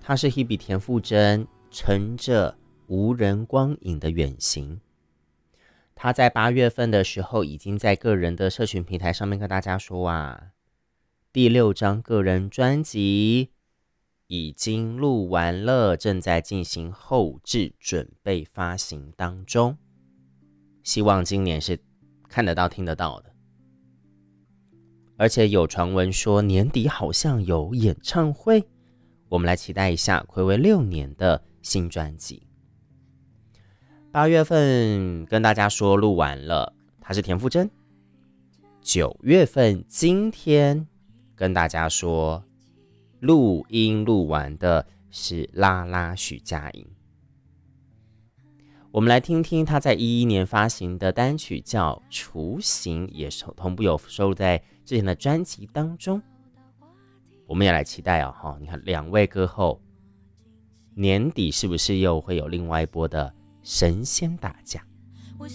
她是 Hebe 田馥甄乘着无人光影的远行。她在8月份的时候已经在个人的社群平台上面跟大家说第6张个人专辑已经录完了，正在进行后制，准备发行当中，希望今年是看得到听得到的。而且有传闻说年底好像有演唱会，我们来期待一下睽违6年的新专辑。8月份跟大家说录完了，她是田馥甄。9月份今天跟大家说录音录完的是拉拉许佳莹。我们来听听她在2011年发行的单曲叫《雏形》，也同步有收录在之前的专辑当中。我们也来期待你看2位歌后，年底是不是又会有另外一波的神仙打架？